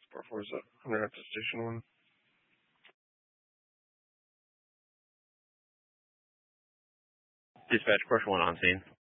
Part 4 is under at station 1. Dispatch, Porsche 1 on scene.